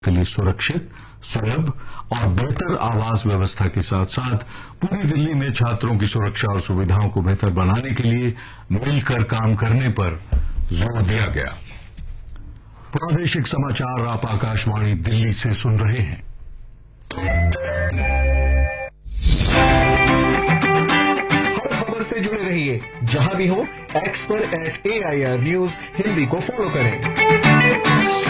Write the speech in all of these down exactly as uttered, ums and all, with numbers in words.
के लिए सुरक्षित, सुलभ और बेहतर आवास व्यवस्था के साथ साथ पूरी दिल्ली में छात्रों की सुरक्षा और सुविधाओं को बेहतर बनाने के लिए मिलकर काम करने पर जोर दिया गया। प्रादेशिक समाचार आप आकाशवाणी दिल्ली से सुन रहे हैं। हर खबर से जुड़े रहिए, जहां भी हो एक्स पर eight A I R news Hindi को फॉलो करें।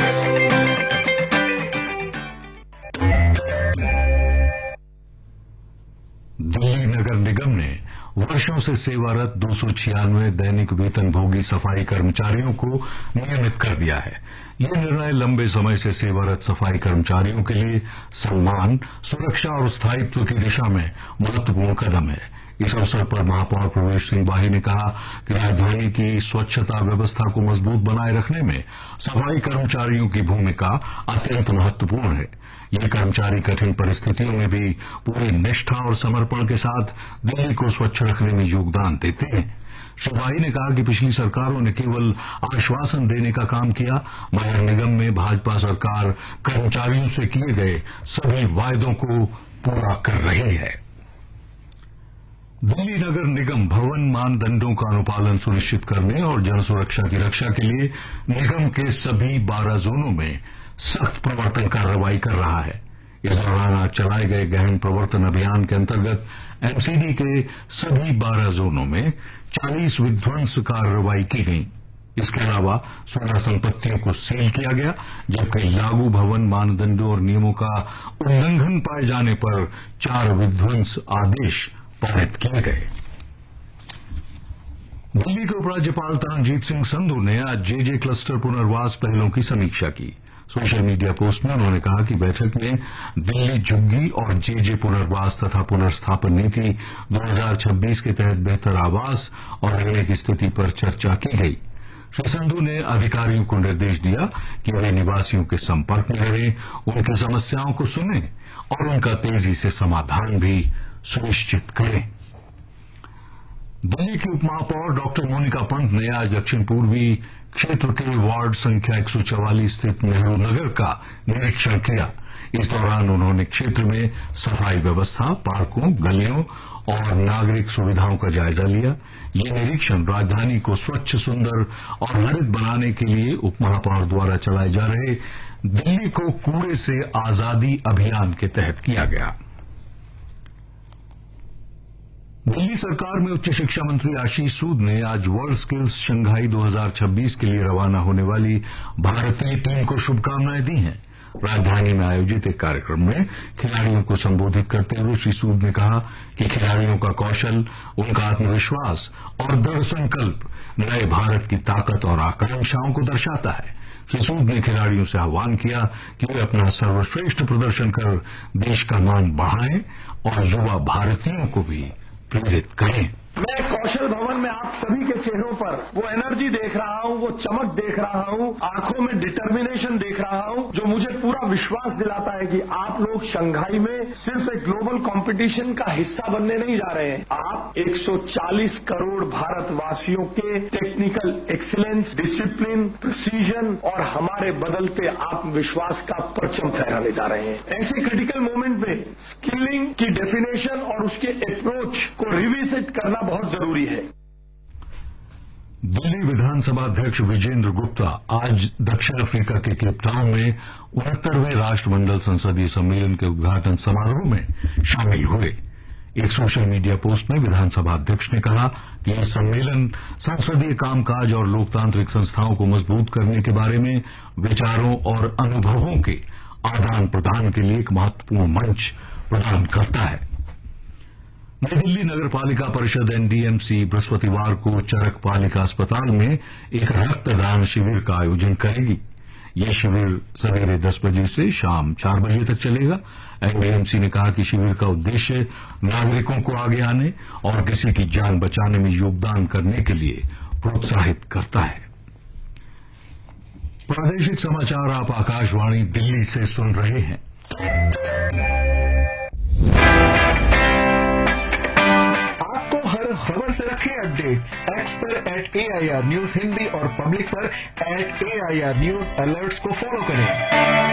दिल्ली नगर निगम ने वर्षों से सेवारत दो सौ छियानवे दैनिक वेतनभोगी सफाई कर्मचारियों को नियमित कर दिया है। यह निर्णय लंबे समय से सेवारत सफाई कर्मचारियों के लिए सम्मान, सुरक्षा और स्थायित्व की दिशा में महत्वपूर्ण कदम है। इस अवसर पर महापौर प्रवेश सिंह बाही ने कहा कि राजधानी की स्वच्छता व्यवस्था को मजबूत बनाए रखने में सफाई कर्मचारियों की भूमिका अत्यंत महत्वपूर्ण है। ये कर्मचारी कठिन परिस्थितियों में भी पूरी निष्ठा और समर्पण के साथ दिल्ली को स्वच्छ रखने में योगदान देते हैं। श्री बाही ने कहा कि पिछली सरकारों ने केवल आश्वासन देने का काम किया, मगर निगम में भाजपा सरकार कर्मचारियों से किए गए सभी वायदों को पूरा कर रही है। दिल्ली नगर निगम भवन मानदंडों का अनुपालन सुनिश्चित करने और जन सुरक्षा की रक्षा के लिए निगम के सभी बारह जोनों में सख्त प्रवर्तन कार्रवाई कर रहा है। इस दौरान आज चलाए गए गहन प्रवर्तन अभियान के अंतर्गत एमसीडी के सभी बारह जोनों में चालीस विध्वंस कार्रवाई की गई। इसके अलावा सोलह संपत्तियों को सील किया गया, जबकि लागू भवन मानदंडों और नियमों का उल्लंघन पाए जाने पर चार विध्वंस आदेश पारित किए गए। दिल्ली के उपराज्यपाल तरणजीत सिंह संधू ने आज जेजे क्लस्टर पुनर्वास पहलों की समीक्षा की। सोशल मीडिया पोस्ट में उन्होंने कहा कि बैठक में दिल्ली झुग्गी और जेजे पुनर्वास तथा पुनर्स्थापन नीति दो हज़ार छब्बीस के तहत बेहतर आवास और रहने की स्थिति पर चर्चा की गई। श्री संधू ने अधिकारियों को निर्देश दिया कि वे निवासियों के संपर्क में रहें, उनकी समस्याओं को सुनें और उनका तेजी से समाधान भी सुनिश्चित करें। दिल्ली की उपमहापौर डॉक्टर मोनिका पंत ने आज दक्षिण पूर्वी क्षेत्र के वार्ड संख्या एक सौ चवालीस स्थित नेहरू नगर का निरीक्षण किया। इस दौरान उन्होंने क्षेत्र में सफाई व्यवस्था, पार्कों, गलियों और नागरिक सुविधाओं का जायजा लिया। ये निरीक्षण राजधानी को स्वच्छ, सुंदर और हरित बनाने के लिए उपमहापौर द्वारा चलाए जा रहे दिल्ली को कूड़े से आजादी अभियान के तहत किया गया। दिल्ली सरकार में उच्च शिक्षा मंत्री आशीष सूद ने आज वर्ल्ड स्किल्स शंघाई दो हज़ार छब्बीस के लिए रवाना होने वाली भारतीय टीम को शुभकामनाएं दी हैं। राजधानी में आयोजित एक कार्यक्रम में खिलाड़ियों को संबोधित करते हुए श्री सूद ने कहा कि खिलाड़ियों का कौशल, उनका आत्मविश्वास और दृढ़ संकल्प नए भारत की ताकत और आकांक्षाओं को दर्शाता है। श्री सूद ने खिलाड़ियों से आह्वान किया कि वे अपना सर्वश्रेष्ठ प्रदर्शन कर देश का मान बढ़ाएं और युवा भारतीयों को भी प्रेरित करें। मैं कौशल भवन में आप सभी के चेहरों पर वो एनर्जी देख रहा हूं, वो चमक देख रहा हूं, आंखों में डिटर्मिनेशन देख रहा हूं, जो मुझे पूरा विश्वास दिलाता है कि आप लोग शंघाई में सिर्फ एक ग्लोबल कंपटीशन का हिस्सा बनने नहीं जा रहे हैं। आप एक सौ चालीस करोड़ भारतवासियों के टेक्निकल एक्सीलेंस, डिसिप्लिन, प्रिसीजन और हमारे बदलते आत्मविश्वास का परचम फहराने जा रहे हैं। ऐसे क्रिटिकल मोमेंट में स्किलिंग की डेफिनेशन और उसके अप्रोच को रिविजिट करना बहुत जरूरी है। दिल्ली विधानसभा अध्यक्ष विजेंद्र गुप्ता आज दक्षिण अफ्रीका के केपटाउन में उनहत्तरवें राष्ट्रमंडल संसदीय सम्मेलन के उद्घाटन समारोह में शामिल हुए। एक सोशल मीडिया पोस्ट में विधानसभा अध्यक्ष ने कहा कि यह सम्मेलन संसदीय कामकाज और लोकतांत्रिक संस्थाओं को मजबूत करने के बारे में विचारों और अनुभवों के आदान प्रदान के लिए एक महत्वपूर्ण मंच प्रदान करता है। नई दिल्ली नगर पालिका परिषद एनडीएमसी बृहस्पतिवार को चरक पालिका अस्पताल में एक रक्तदान शिविर का आयोजन करेगी। यह शिविर सवेरे दस बजे से शाम चार बजे तक चलेगा। एनडीएमसी ने कहा कि शिविर का उद्देश्य नागरिकों को आगे आने और किसी की जान बचाने में योगदान करने के लिए प्रोत्साहित करता है। प्रादेशिक समाचार आप आकाशवाणी दिल्ली से सुन रहे हैं। खबर से रखें अपडेट एक्स पर eight A I R news Hindi और पब्लिक पर eight A I R news alerts को फॉलो करें।